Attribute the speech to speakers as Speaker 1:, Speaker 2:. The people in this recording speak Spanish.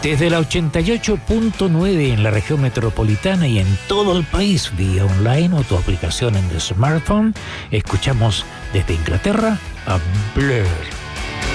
Speaker 1: Desde la 88.9 en la región metropolitana y en todo el país vía online o tu aplicación en el smartphone, escuchamos desde Inglaterra a Blur.